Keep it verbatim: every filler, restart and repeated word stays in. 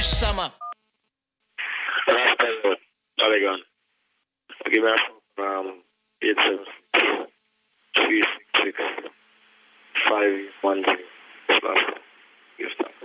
Summer. Last time, Polygon. Give me a phone, um, eight seven six, three six six, five one zero. Last time. Give thanks.